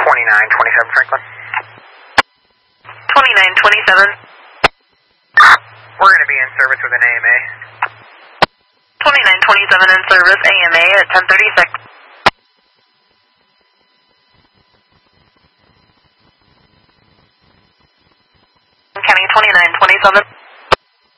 2927 Franklin. 2927. We're going to be in service with an AMA. 2927 in service, AMA at 1036. County 2927.